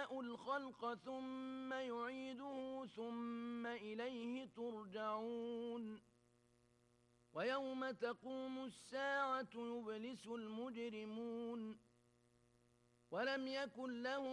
يبدأ الخلق ثم يعيده ثم إليه ترجعون ويوم تقوم الساعة يبلس المجرمون ولم يكن لهم